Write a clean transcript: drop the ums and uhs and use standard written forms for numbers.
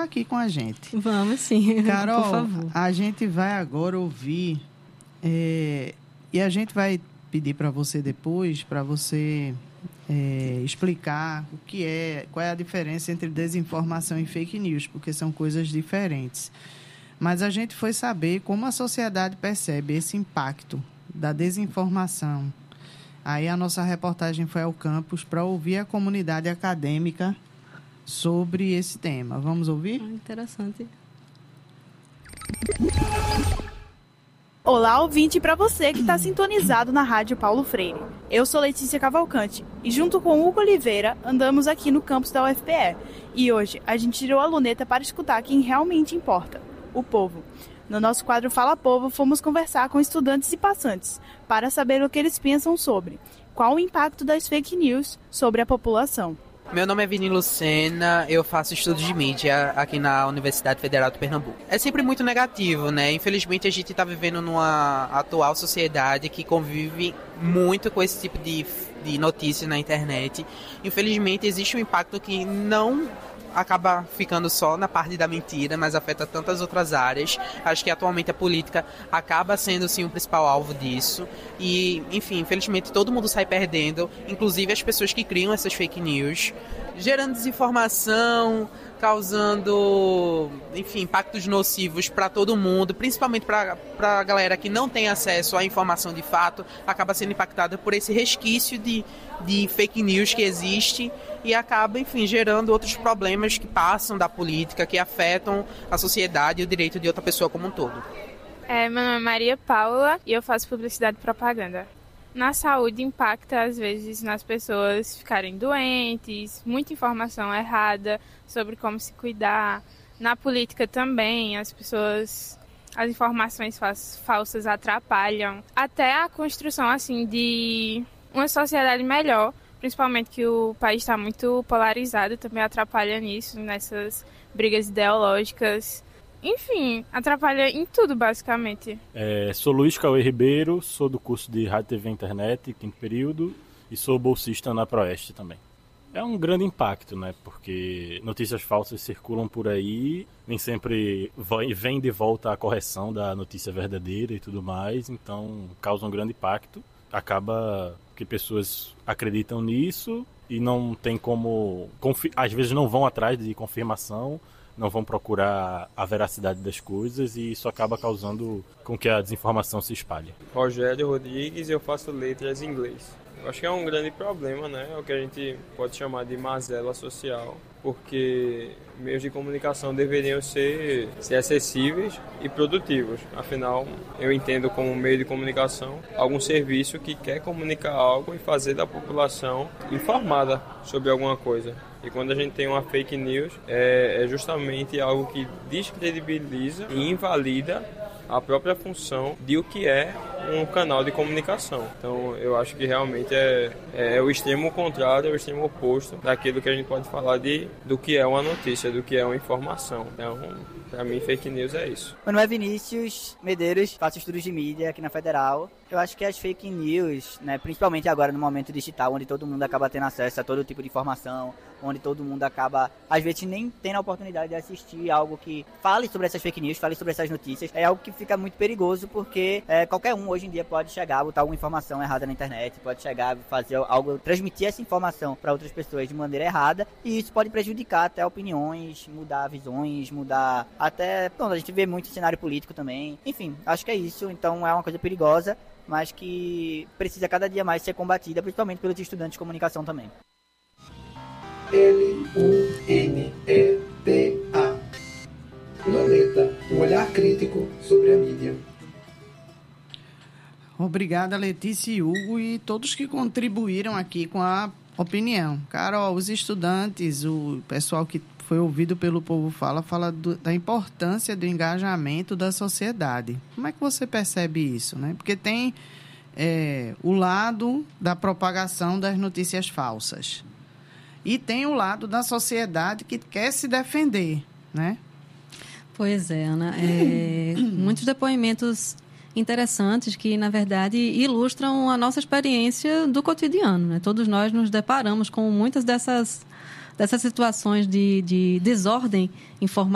aqui com a gente. Vamos sim, Carol, por favor. a gente vai agora ouvir e a gente vai pedir para você depois, para você explicar qual é a diferença entre desinformação e fake news, porque são coisas diferentes. Mas a gente foi saber como a sociedade percebe esse impacto da desinformação. Aí a nossa reportagem foi ao campus para ouvir a comunidade acadêmica sobre esse tema. Vamos ouvir? Interessante. Olá, ouvinte, para você que está sintonizado na Rádio Paulo Freire. Eu sou Letícia Cavalcante e junto com Hugo Oliveira andamos aqui no campus da UFPE. E hoje a gente tirou a luneta para escutar quem realmente importa, o povo. No nosso quadro Fala Povo, fomos conversar com estudantes e passantes para saber o que eles pensam sobre qual o impacto das fake news sobre a população. Meu nome é Vini Lucena, eu faço estudos de mídia aqui na Universidade Federal de Pernambuco. É sempre muito negativo, né? Infelizmente a gente está vivendo numa atual sociedade que convive muito com esse tipo de notícias na internet. Infelizmente existe um impacto que não acaba ficando só na parte da mentira, mas afeta tantas outras áreas. Acho que atualmente a política acaba sendo sim o principal alvo disso. E, enfim, infelizmente todo mundo sai perdendo, inclusive as pessoas que criam essas fake news, gerando desinformação, causando, enfim, impactos nocivos para todo mundo, principalmente para a galera que não tem acesso à informação de fato, acaba sendo impactada por esse resquício de fake news que existe e acaba, enfim, gerando outros problemas que passam da política, que afetam a sociedade e o direito de outra pessoa como um todo. Meu nome é Maria Paula e eu faço publicidade e propaganda. Na saúde impacta, às vezes, nas pessoas ficarem doentes, muita informação errada sobre como se cuidar. Na política também, as informações falsas atrapalham. Até a construção, assim, de uma sociedade melhor, principalmente que o país está muito polarizado, também atrapalha nisso, nessas brigas ideológicas. Enfim, atrapalha em tudo, basicamente. Sou Luiz Cauê Ribeiro, sou do curso de Rádio, TV e Internet, 5º período, e sou bolsista na Proeste também. É um grande impacto, né? Porque notícias falsas circulam por aí, nem sempre vem de volta a correção da notícia verdadeira e tudo mais, então causa um grande impacto. Acaba que pessoas acreditam nisso e não tem como... Às vezes não vão atrás de confirmação, não vão procurar a veracidade das coisas e isso acaba causando com que a desinformação se espalhe. Rogério Rodrigues, eu faço letras em inglês. Eu acho que é um grande problema, né? É o que a gente pode chamar de mazela social, porque meios de comunicação deveriam ser acessíveis e produtivos. Afinal, eu entendo como meio de comunicação algum serviço que quer comunicar algo e fazer da população informada sobre alguma coisa. E quando a gente tem uma fake news, é justamente algo que descredibiliza e invalida a própria função de o que é um canal de comunicação. Então, eu acho que realmente é o extremo contrário, é o extremo oposto daquilo que a gente pode falar do que é uma notícia, do que é uma informação. Então, para mim, fake news é isso. Meu nome é Vinícius Medeiros, faço estudos de mídia aqui na Federal. Eu acho que as fake news, né, principalmente agora no momento digital, onde todo mundo acaba tendo acesso a todo tipo de informação, onde todo mundo acaba, às vezes, nem tendo a oportunidade de assistir algo que fale sobre essas fake news, fale sobre essas notícias, é algo que fica muito perigoso, porque qualquer um hoje em dia pode chegar, botar alguma informação errada na internet, pode chegar, fazer algo, transmitir essa informação para outras pessoas de maneira errada, e isso pode prejudicar até opiniões, mudar visões, mudar até... Bom, a gente vê muito cenário político também. Enfim, acho que é isso. Então é uma coisa perigosa, mas que precisa cada dia mais ser combatida, principalmente pelos estudantes de comunicação também. LUNETA. Luneta, um olhar crítico sobre a mídia. Obrigada, Letícia e Hugo e todos que contribuíram aqui com a opinião. Carol, os estudantes, o pessoal que foi ouvido pelo Povo fala da importância do engajamento da sociedade. Como é que você percebe isso, né? Porque tem o lado da propagação das notícias falsas e tem o lado da sociedade que quer se defender, né? Pois é, Ana. Muitos depoimentos interessantes que, na verdade, ilustram a nossa experiência do cotidiano, né? Todos nós nos deparamos com muitas dessas situações de desordem informacional